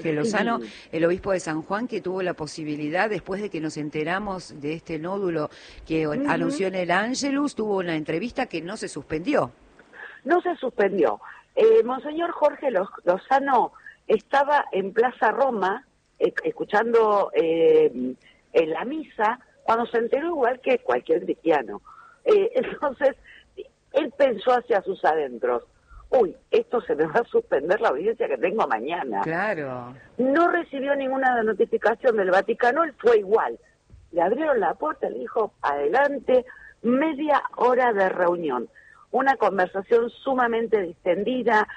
Jorge Lozano, el obispo de San Juan, que tuvo la posibilidad, después de que nos enteramos de este nódulo que anunció en el Ángelus, tuvo una entrevista que no se suspendió. No se suspendió. Monseñor Jorge Lozano estaba en Plaza Roma, escuchando en la misa, cuando se enteró igual que cualquier cristiano. Entonces, él pensó hacia sus adentros, uy, esto se me va a suspender la audiencia que tengo mañana. Claro. No recibió ninguna notificación del Vaticano, él fue igual. Le abrieron la puerta, le dijo, adelante, media hora de reunión. Una conversación sumamente distendida,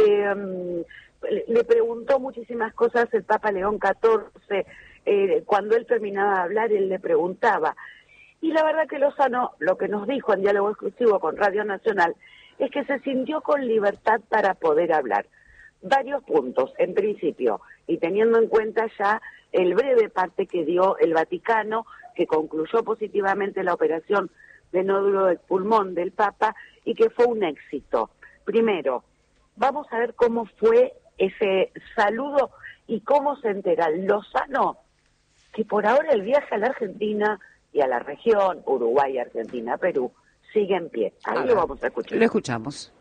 le preguntó muchísimas cosas el Papa León XIV, cuando él terminaba de hablar, él le preguntaba. Y la verdad que Lozano, lo que nos dijo en diálogo exclusivo con Radio Nacional, es que se sintió con libertad para poder hablar. Varios puntos, en principio, y teniendo en cuenta ya el breve parte que dio el Vaticano, que concluyó positivamente la operación de nódulo del pulmón del Papa y que fue un éxito. Primero, vamos a ver cómo fue ese saludo y cómo se entera Lozano que por ahora el viaje a la Argentina y a la región, Uruguay, Argentina, Perú, sigue en pie. Ahí lo vamos a escuchar. Lo escuchamos.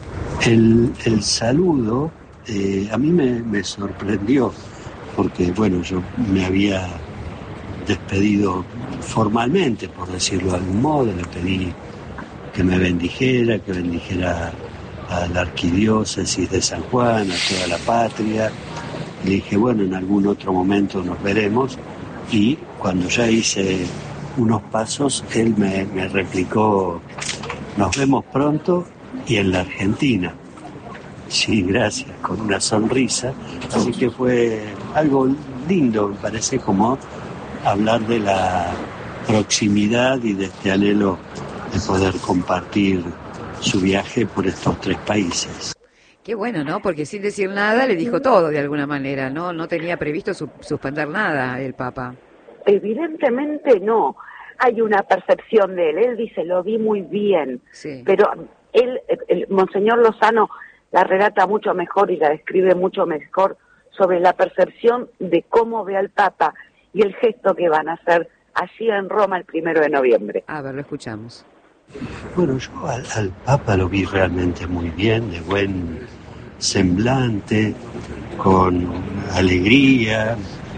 El saludo a mí me sorprendió, porque bueno, yo me había despedido formalmente, por decirlo de algún modo, le pedí que me bendijera, que bendijera a la arquidiócesis de San Juan, a toda la patria. Le dije, bueno, en algún otro momento nos veremos, y cuando ya hice unos pasos, él me replicó, nos vemos pronto y en la Argentina. Sí, gracias, con una sonrisa. Así que fue algo lindo, me parece, como hablar de la proximidad y de este anhelo de poder compartir su viaje por estos 3 países. Qué bueno, ¿no? Porque sin decir nada le dijo todo de alguna manera, ¿no? No tenía previsto suspender nada el Papa. Evidentemente no. Hay una percepción de él. Él dice, lo vi muy bien. Sí. Pero el Monseñor Lozano la relata mucho mejor y la describe mucho mejor sobre la percepción de cómo ve al Papa y el gesto que van a hacer allí en Roma el 1 de noviembre. A ver, lo escuchamos. Bueno, yo al Papa lo vi realmente muy bien, de buen semblante, con alegría,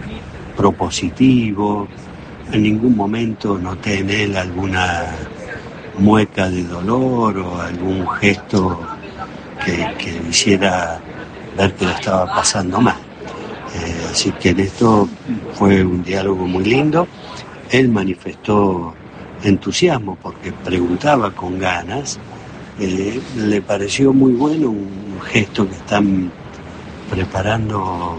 propositivo. En ningún momento noté en él alguna mueca de dolor o algún gesto que hiciera ver que lo estaba pasando mal. Así que en esto fue un diálogo muy lindo. Él manifestó entusiasmo porque preguntaba con ganas. Le pareció muy bueno un gesto que están preparando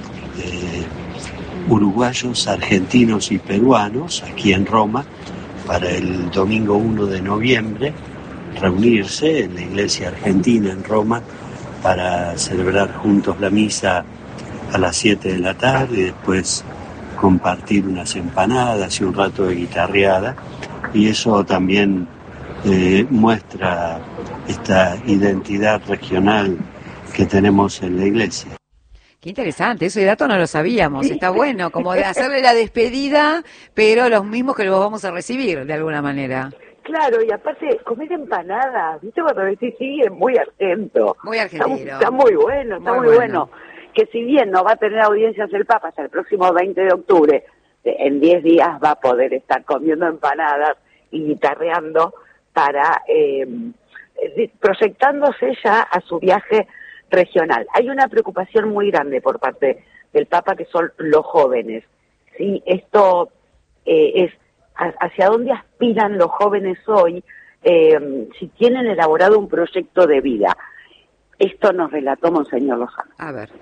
uruguayos, argentinos y peruanos aquí en Roma para el domingo 1 de noviembre reunirse en la iglesia argentina en Roma para celebrar juntos la misa a las 7 de la tarde y después compartir unas empanadas y un rato de guitarreada, y eso también muestra esta identidad regional que tenemos en la iglesia. Qué interesante, ese dato no lo sabíamos, está bueno, como de hacerle la despedida, pero los mismos que los vamos a recibir de alguna manera. Claro, y aparte, comer empanadas, ¿viste? Cuando decís, sí, es muy argento. Muy argentino. Está muy bueno, está muy bueno. Que si bien no va a tener audiencias el Papa hasta el próximo 20 de octubre, en 10 días va a poder estar comiendo empanadas y guitarreando para proyectándose ya a su viaje regional. Hay una preocupación muy grande por parte del Papa, que son los jóvenes. ¿Sí? Esto es hacia dónde aspiran los jóvenes hoy, si tienen elaborado un proyecto de vida. Esto nos relató Monseñor Lozano. A ver.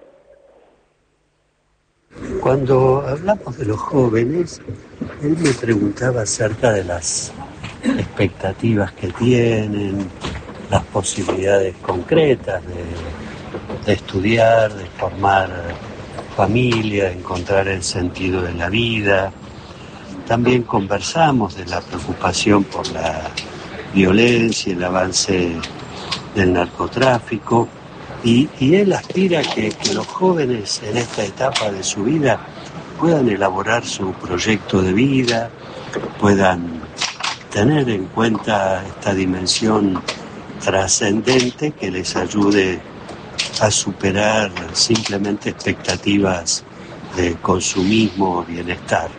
Cuando hablamos de los jóvenes, él me preguntaba acerca de las expectativas que tienen, las posibilidades concretas de estudiar, de formar familia, de encontrar el sentido de la vida. También conversamos de la preocupación por la violencia, el avance del narcotráfico, Y él aspira que los jóvenes en esta etapa de su vida puedan elaborar su proyecto de vida, puedan tener en cuenta esta dimensión trascendente que les ayude a superar simplemente expectativas de consumismo o bienestar.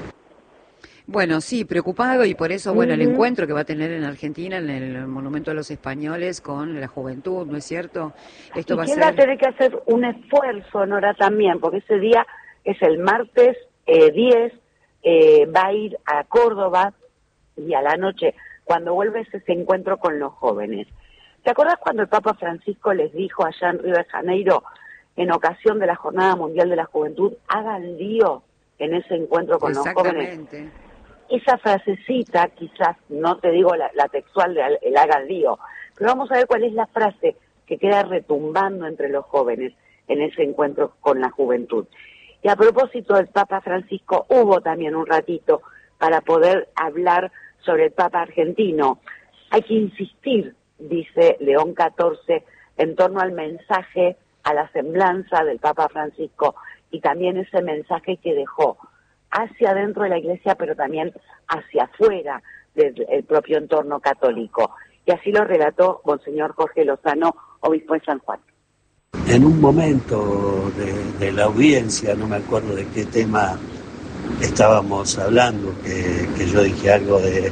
Bueno, sí, preocupado y por eso, bueno, el encuentro que va a tener en Argentina en el Monumento a los Españoles con la juventud, ¿no es cierto? Esto va a que él ser... va a tener que hacer un esfuerzo, Nora, también, porque ese día es el martes 10, va a ir a Córdoba y a la noche, cuando vuelve ese encuentro con los jóvenes. ¿Te acordás cuando el Papa Francisco les dijo allá en Río de Janeiro, en ocasión de la Jornada Mundial de la Juventud, hagan lío en ese encuentro con los jóvenes? Exactamente. Esa frasecita, quizás, no te digo la textual de el hagan lío, pero vamos a ver cuál es la frase que queda retumbando entre los jóvenes en ese encuentro con la juventud. Y a propósito del Papa Francisco, hubo también un ratito para poder hablar sobre el Papa argentino. Hay que insistir, dice León XIV, en torno al mensaje, a la semblanza del Papa Francisco y también ese mensaje que dejó hacia adentro de la Iglesia, pero también hacia afuera del propio entorno católico. Y así lo relató Monseñor Jorge Lozano, obispo de San Juan. En un momento de la audiencia, no me acuerdo de qué tema estábamos hablando, que yo dije algo de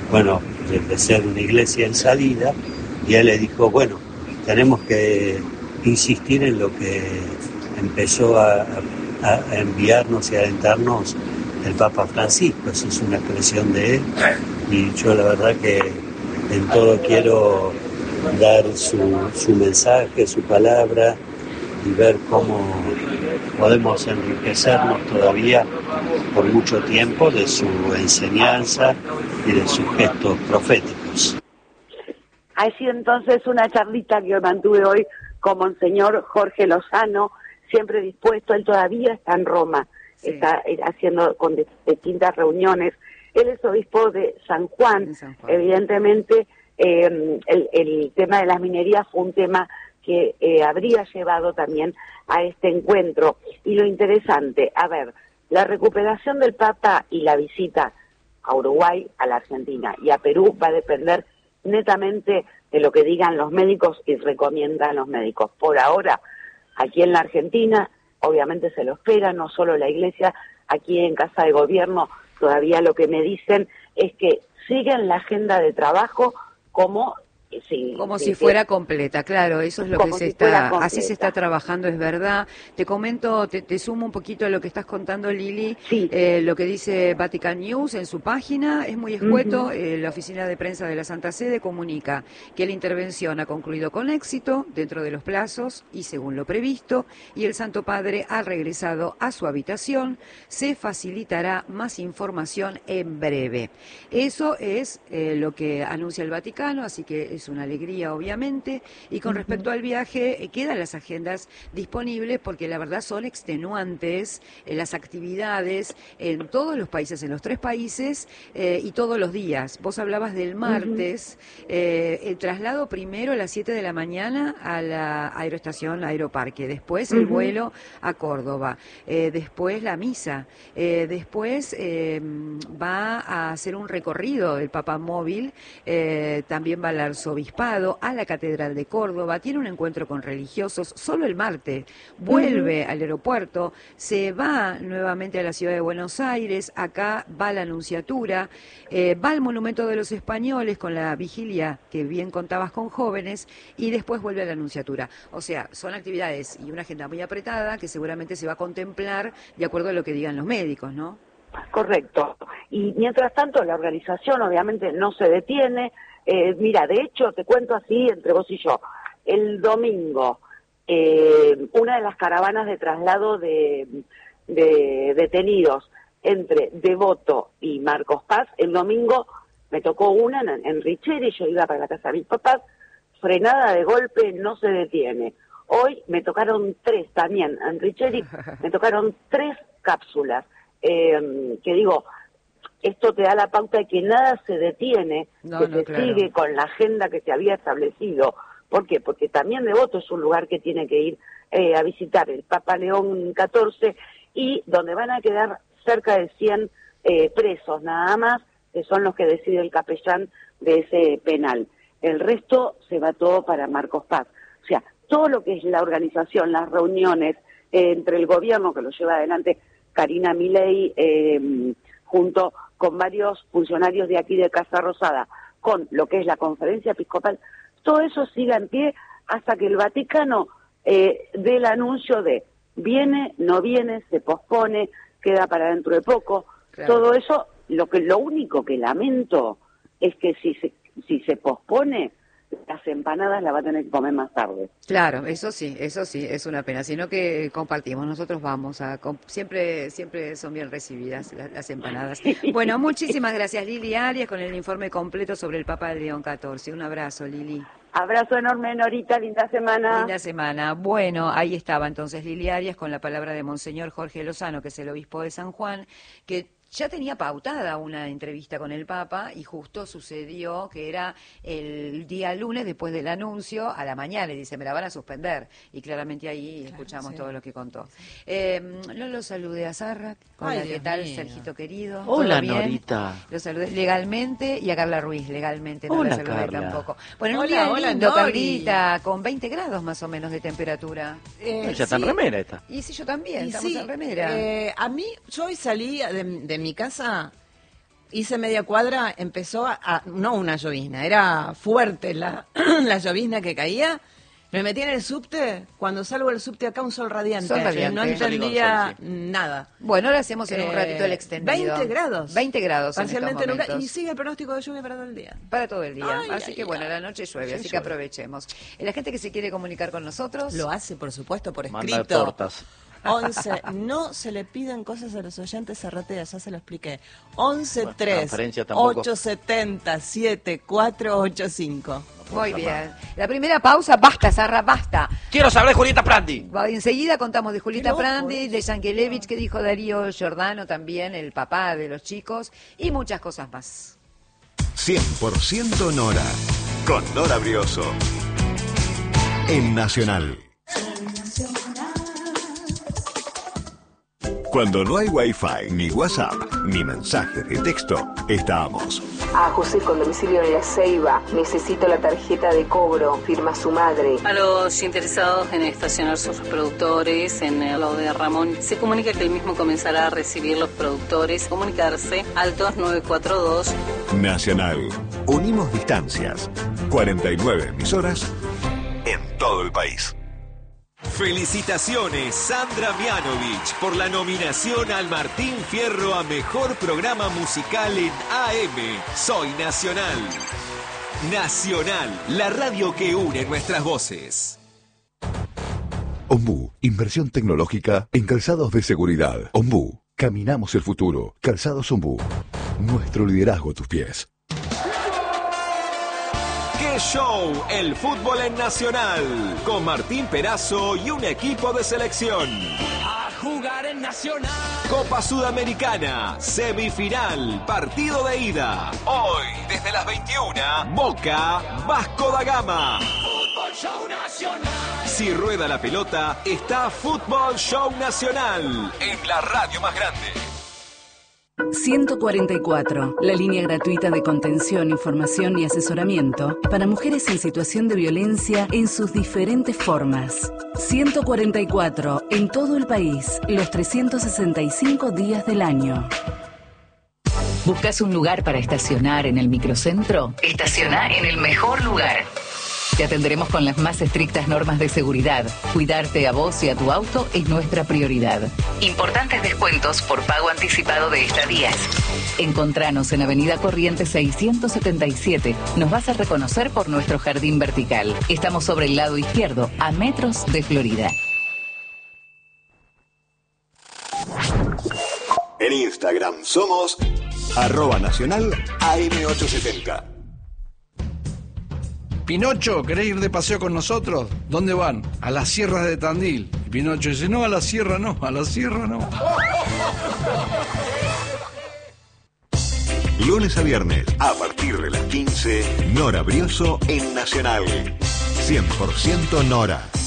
ser una iglesia en salida, y él le dijo, bueno, tenemos que insistir en lo que empezó a enviarnos y a alentarnos el Papa Francisco. Eso es una expresión de él, y yo la verdad que en todo quiero dar su mensaje, su palabra, y ver cómo podemos enriquecernos todavía por mucho tiempo de su enseñanza y de sus gestos proféticos. Ha sido entonces una charlita que mantuve hoy con Monseñor Jorge Lozano, siempre dispuesto. Él todavía está en Roma, sí. Está haciendo con distintas reuniones. Él es obispo de San Juan. Evidentemente el tema de las minerías fue un tema que habría llevado también a este encuentro. Y lo interesante, a ver, la recuperación del Papa y la visita a Uruguay, a la Argentina y a Perú va a depender netamente de lo que digan los médicos y recomiendan los médicos. Por ahora, aquí en la Argentina, obviamente se lo espera, no solo la Iglesia, aquí en Casa de Gobierno todavía lo que me dicen es que siguen la agenda de trabajo como si fuera completa, claro, eso es lo que así se está trabajando, es verdad. Te comento, te sumo un poquito a lo que estás contando, Lili. Sí. Lo que dice Vatican News en su página es muy escueto. La oficina de prensa de la Santa Sede comunica que la intervención ha concluido con éxito dentro de los plazos y según lo previsto, y el Santo Padre ha regresado a su habitación. Se facilitará más información en breve. Eso es lo que anuncia el Vaticano, así que es una alegría, obviamente. Y con respecto al viaje, quedan las agendas disponibles porque la verdad son extenuantes las actividades en todos los países, en los 3 países y todos los días. Vos hablabas del martes, el traslado primero a las 7 de la mañana a la aeroestación Aeroparque, después el vuelo a Córdoba, después la misa, después va a hacer un recorrido el Papa Móvil, también va al arzobispado, a la Catedral de Córdoba, tiene un encuentro con religiosos solo el martes, vuelve al aeropuerto, se va nuevamente a la ciudad de Buenos Aires, acá va a la Nunciatura, va al Monumento de los Españoles con la vigilia que bien contabas con jóvenes y después vuelve a la Nunciatura. O sea, son actividades y una agenda muy apretada que seguramente se va a contemplar de acuerdo a lo que digan los médicos, ¿no? Correcto. Y mientras tanto la organización obviamente no se detiene. Mira, de hecho, te cuento así entre vos y yo, el domingo, una de las caravanas de traslado de detenidos entre Devoto y Marcos Paz, el domingo me tocó una en Richeri, yo iba para la casa de mis papás, frenada de golpe, no se detiene. Hoy me tocaron 3 también, en Richeri me tocaron 3 cápsulas, que digo, esto te da la pauta de que nada se detiene, que se sigue con la agenda que se había establecido ¿Por qué? Porque también Devoto es un lugar que tiene que ir a visitar el Papa León XIV, y donde van a quedar cerca de 100 presos nada más, que son los que decide el capellán de ese penal. El resto se va todo para Marcos Paz. O sea, todo lo que es la organización, las reuniones entre el gobierno, que lo lleva adelante Karina Milei, junto con varios funcionarios de aquí de Casa Rosada, con lo que es la conferencia episcopal, todo eso sigue en pie hasta que el Vaticano dé el anuncio de viene, no viene, se pospone, queda para dentro de poco. Claro. Todo eso, lo único que lamento es que si se pospone, las empanadas las va a tener que comer más tarde. Claro, eso sí, es una pena, sino que compartimos, nosotros vamos a, siempre son bien recibidas las empanadas. Bueno, muchísimas gracias Lili Arias con el informe completo sobre el Papa León XIV. Un abrazo, Lili. Abrazo enorme, Norita, linda semana. Linda semana. Bueno, ahí estaba entonces Lili Arias con la palabra de Monseñor Jorge Lozano, que es el obispo de San Juan, que ya tenía pautada una entrevista con el Papa y justo sucedió que era el día lunes después del anuncio, a la mañana, y dice, me la van a suspender. Y claramente ahí escuchamos todo lo que contó. No lo saludé a Sarra. Hola, ¿qué tal, Sergito querido? Hola, Norita. Lo saludé legalmente, y a Carla Ruiz legalmente, no la saludé tampoco. Bueno, un día lindo, Carlita, con 20 grados más o menos de temperatura. Ya está en remera esta. Y sí, yo también, estamos en remera. A mí, yo hoy salí de mi casa, hice media cuadra, empezó no una llovizna, era fuerte la llovizna que caía. Me metí en el subte, cuando salgo del subte acá un sol radiante. No entendía nada. Bueno, ahora hacemos en un ratito el extendido. 20 grados. 20 grados parcialmente nublado. Y sigue el pronóstico de lluvia para todo el día. Para todo el día. Así que bueno, la noche llueve, así que aprovechemos. La gente que se quiere comunicar con nosotros lo hace, por supuesto, por escrito. Manda tortas. 11, no se le piden cosas a los oyentes, Zarratea, ya se lo expliqué. 11-3 870 7485. Muy bien. La primera pausa, basta, Zarra, basta. Quiero saber de Julieta Prandi. Enseguida contamos de Julieta Prandi, de Yankelevich, que dijo Darío Giordano también, el papá de los chicos, y muchas cosas más. 100% Nora, con Nora Brioso, en Nacional. Cuando no hay Wi-Fi, ni WhatsApp, ni mensajes de texto, estamos. A José con domicilio en La Ceiba. Necesito la tarjeta de cobro. Firma su madre. A los interesados en estacionar sus productores en el lado de Ramón, se comunica que el mismo comenzará a recibir los productores. Comunicarse al 2942. Nacional. Unimos distancias. 49 emisoras en todo el país. Felicitaciones Sandra Mianovich por la nominación al Martín Fierro a Mejor Programa Musical en AM. Soy Nacional. Nacional, la radio que une nuestras voces. Ombú, inversión tecnológica en calzados de seguridad. Ombú, caminamos el futuro. Calzados Ombú, nuestro liderazgo a tus pies. ¡Qué show! El fútbol en Nacional, con Martín Perazo y un equipo de selección. A jugar en Nacional. Copa Sudamericana, semifinal, partido de ida. Hoy, desde las 21, Boca, Vasco da Gama. Fútbol Show Nacional. Si rueda la pelota, está Fútbol Show Nacional, en la radio más grande. 144, la línea gratuita de contención, información y asesoramiento para mujeres en situación de violencia en sus diferentes formas. 144, en todo el país, los 365 días del año. ¿Buscas un lugar para estacionar en el microcentro? Estaciona en el mejor lugar. Te atenderemos con las más estrictas normas de seguridad. Cuidarte a vos y a tu auto es nuestra prioridad. Importantes descuentos por pago anticipado de estadías. Encontranos en Avenida Corrientes 677. Nos vas a reconocer por nuestro jardín vertical. Estamos sobre el lado izquierdo, a metros de Florida. En Instagram somos @nacional AM870. Pinocho, ¿querés ir de paseo con nosotros? ¿Dónde van? A las sierras de Tandil. Y Pinocho dice, no, a la sierra no, a la sierra no. Lunes a viernes, a partir de las 15, Nora Brioso en Nacional. 100% Nora.